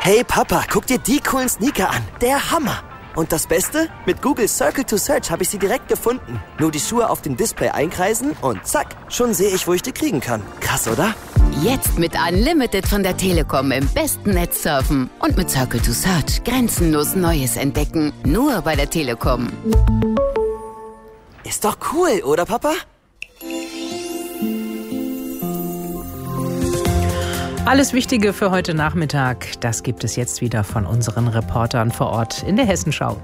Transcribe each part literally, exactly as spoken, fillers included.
Hey Papa, guck dir die coolen Sneaker an. Der Hammer. Und das Beste? Mit Google Circle to Search habe ich sie direkt gefunden. Nur die Schuhe auf dem Display einkreisen und zack, schon sehe ich, wo ich die kriegen kann. Krass, oder? Jetzt mit Unlimited von der Telekom im besten Netz surfen. Und mit Circle to Search grenzenlos Neues entdecken. Nur bei der Telekom. Ist doch cool, oder Papa? Alles Wichtige für heute Nachmittag, das gibt es jetzt wieder von unseren Reportern vor Ort in der Hessenschau.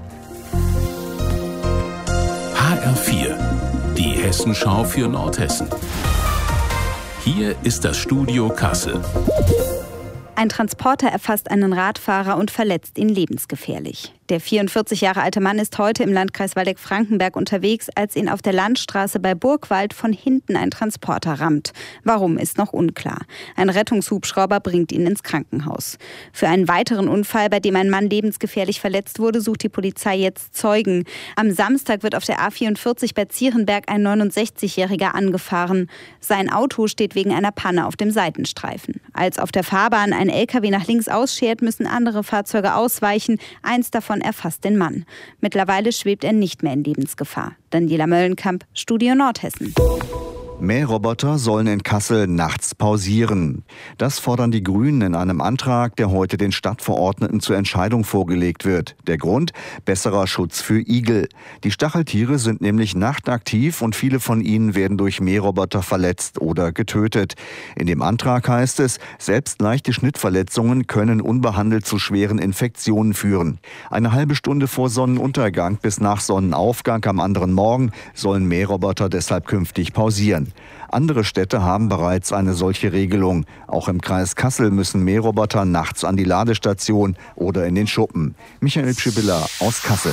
H R vier, die Hessenschau für Nordhessen. Hier ist das Studio Kassel. Ein Transporter erfasst einen Radfahrer und verletzt ihn lebensgefährlich. Der vierundvierzig Jahre alte Mann ist heute im Landkreis Waldeck-Frankenberg unterwegs, als ihn auf der Landstraße bei Burgwald von hinten ein Transporter rammt. Warum, ist noch unklar. Ein Rettungshubschrauber bringt ihn ins Krankenhaus. Für einen weiteren Unfall, bei dem ein Mann lebensgefährlich verletzt wurde, sucht die Polizei jetzt Zeugen. Am Samstag wird auf der A vierundvierzig bei Zierenberg ein neunundsechzigjähriger angefahren. Sein Auto steht wegen einer Panne auf dem Seitenstreifen. Als auf der Fahrbahn ein L K W nach links ausschert, müssen andere Fahrzeuge ausweichen. Eins davon erfasst den Mann. Mittlerweile schwebt er nicht mehr in Lebensgefahr. Daniela Möllenkamp, Studio Nordhessen. Mähroboter sollen in Kassel nachts pausieren. Das fordern die Grünen in einem Antrag, der heute den Stadtverordneten zur Entscheidung vorgelegt wird. Der Grund? Besserer Schutz für Igel. Die Stacheltiere sind nämlich nachtaktiv und viele von ihnen werden durch Mähroboter verletzt oder getötet. In dem Antrag heißt es, selbst leichte Schnittverletzungen können unbehandelt zu schweren Infektionen führen. Eine halbe Stunde vor Sonnenuntergang bis nach Sonnenaufgang am anderen Morgen sollen Mähroboter deshalb künftig pausieren. Andere Städte haben bereits eine solche Regelung. Auch im Kreis Kassel müssen Mähroboter nachts an die Ladestation oder in den Schuppen. Michael Pschibilla aus Kassel.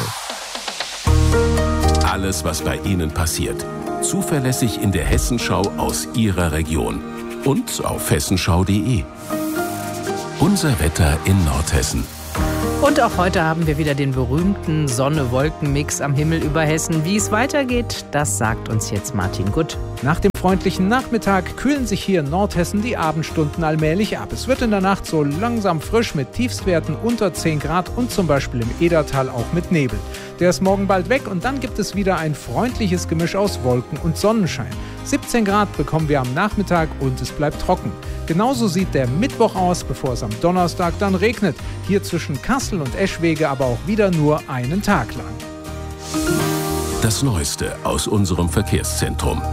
Alles, was bei Ihnen passiert. Zuverlässig in der Hessenschau aus Ihrer Region. Und auf hessenschau punkt de. Unser Wetter in Nordhessen. Und auch heute haben wir wieder den berühmten Sonne-Wolken-Mix am Himmel über Hessen. Wie es weitergeht, das sagt uns jetzt Martin Gutt. Nach dem freundlichen Nachmittag kühlen sich hier in Nordhessen die Abendstunden allmählich ab. Es wird in der Nacht so langsam frisch mit Tiefstwerten unter zehn Grad und zum Beispiel im Edertal auch mit Nebel. Der ist morgen bald weg und dann gibt es wieder ein freundliches Gemisch aus Wolken und Sonnenschein. siebzehn Grad bekommen wir am Nachmittag und es bleibt trocken. Genauso sieht der Mittwoch aus, bevor es am Donnerstag dann regnet. Hier zwischen Kassel und Eschwege aber auch wieder nur einen Tag lang. Das Neueste aus unserem Verkehrszentrum.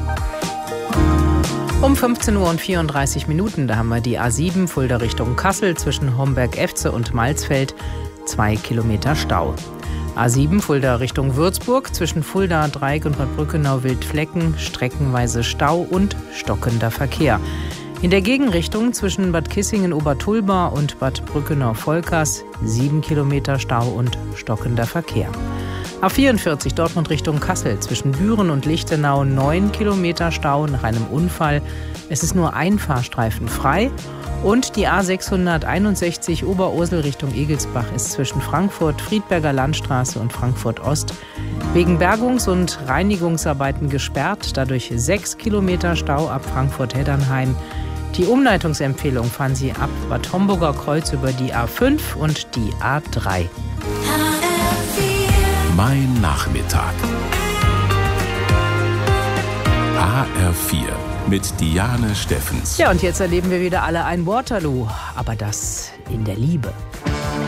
Um fünfzehn Uhr und vierunddreißig Minuten, da haben wir die A sieben Fulda Richtung Kassel zwischen Homberg-Efze und Malzfeld. Zwei Kilometer Stau. A sieben Fulda Richtung Würzburg zwischen Fulda, Dreieck und Bad Brückenau-Wildflecken, streckenweise Stau und stockender Verkehr. In der Gegenrichtung zwischen Bad Kissingen-Obertulba und Bad Brückenau-Volkers sieben Kilometer Stau und stockender Verkehr. A vierundvierzig Dortmund Richtung Kassel zwischen Büren und Lichtenau neun Kilometer Stau nach einem Unfall. Es ist nur ein Fahrstreifen frei. Und die A sechshunderteinundsechzig Oberursel Richtung Egelsbach ist zwischen Frankfurt, Friedberger Landstraße und Frankfurt Ost wegen Bergungs- und Reinigungsarbeiten gesperrt. Dadurch sechs Kilometer Stau ab Frankfurt-Heddernheim. Die Umleitungsempfehlung fahren Sie ab Bad Homburger Kreuz über die A fünf und die A drei. Mein Nachmittag. H R vier mit Diane Steffens. Ja, und jetzt erleben wir wieder alle ein Waterloo, aber das in der Liebe.